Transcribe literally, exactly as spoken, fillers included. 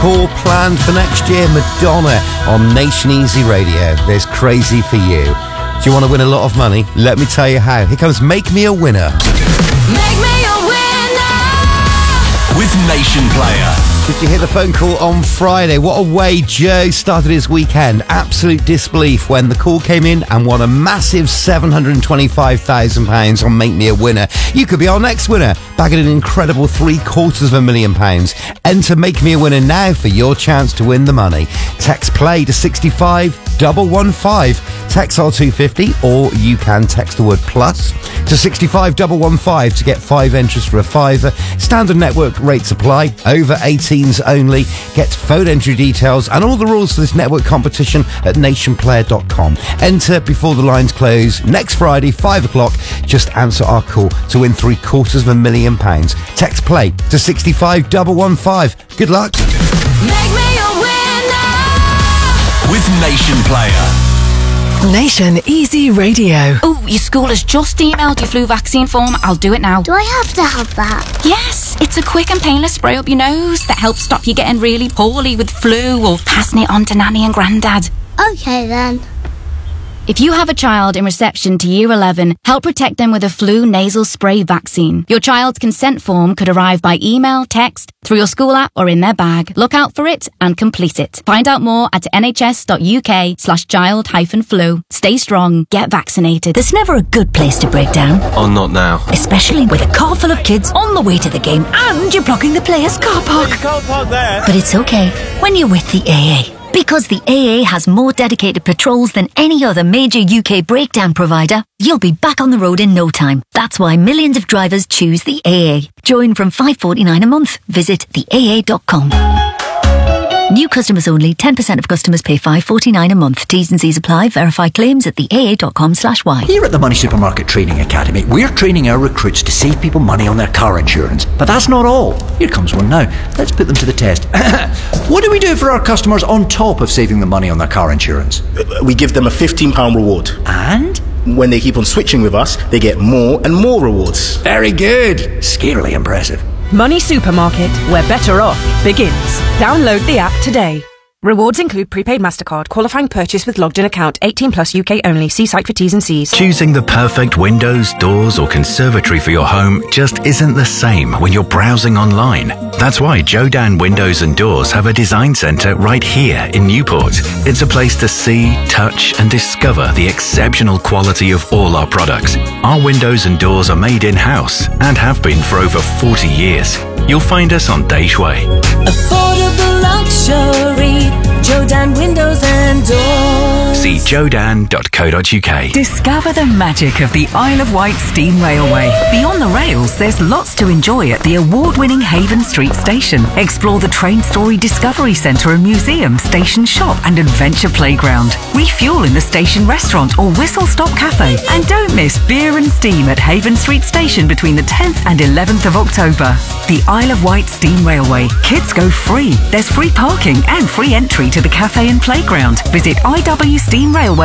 Tour planned for next year. Madonna on Nation Easy Radio. There's Crazy for You. Do you want to win a lot of money? Let me tell you how. Here comes Make Me a Winner. Make me a winner with Nation Player. Did you hear the phone call on Friday? What a way Joe started his weekend. Absolute disbelief when the call came in and won a massive seven hundred twenty-five thousand pounds on Make Me a Winner. You could be our next winner, bagging an incredible three quarters of a million pounds. Enter Make Me a Winner now for your chance to win the money. Text play to sixty-five one one five. Text R two fifty, or you can text the word plus to sixty-five one one five to get five entries for a fiver. Standard network rates apply. Over eighteens only. Get phone entry details and all the rules for this network competition at nation player dot com. Enter before the lines close next Friday, five o'clock. Just answer our call to win three quarters of a million pounds. Text play to sixty-five one one five. Good luck. Make me a winner with Nation Player. Nation Easy Radio. Oh, your school has just emailed your flu vaccine form. I'll do it now. Do I have to have that? Yes, it's a quick and painless spray up your nose that helps stop you getting really poorly with flu or passing it on to Nanny and Grandad. Okay then. If you have a child in reception to Year eleven, help protect them with a flu nasal spray vaccine. Your child's consent form could arrive by email, text, through your school app or in their bag. Look out for it and complete it. Find out more at nhs.uk slash child hyphen flu. Stay strong, get vaccinated. There's never a good place to break down. Oh, not now. Especially with a car full of kids on the way to the game and you're blocking the players' car park. You can't park there. But it's okay when you're with the A A. Because the A A has more dedicated patrols than any other major U K breakdown provider, you'll be back on the road in no time. That's why millions of drivers choose the A A. Join from five pounds forty-nine a month. Visit the A A dot com. New customers only. ten percent of customers pay five pounds forty-nine a month. T's and C's apply. Verify claims at the A A dot com slash Y. Here at the Money Supermarket Training Academy, we're training our recruits to save people money on their car insurance. But that's not all. Here comes one now. Let's put them to the test. What do we do for our customers on top of saving them money on their car insurance? We give them a fifteen pounds reward. And? When they keep on switching with us, they get more and more rewards. Very good. Scarily impressive. Money Supermarket, where better off begins. Download the app today. Rewards include prepaid MasterCard, qualifying purchase with logged in account, eighteen plus U K only. See site for T's and C's. Choosing the perfect windows, doors or conservatory for your home just isn't the same when you're browsing online. That's why Jodan Windows and Doors have a design centre right here in Newport. It's a place to see, touch and discover the exceptional quality of all our products. Our windows and doors are made in-house and have been for over forty years. You'll find us on Dage Way. Affordable luxury, Jodan Windows and Doors. See jodan dot co dot uk. Discover the magic of the Isle of Wight Steam Railway. Beyond the rails, there's lots to enjoy at the award-winning Haven Street Station. Explore the Train Story Discovery Centre and Museum, Station Shop and Adventure Playground. Refuel in the station restaurant or Whistle Stop Cafe. And don't miss Beer and Steam at Haven Street Station between the tenth and eleventh of October. The Isle of Wight Steam Railway. Kids go free. There's free parking and free entry to the cafe and playground. Visit I W Steam Railway.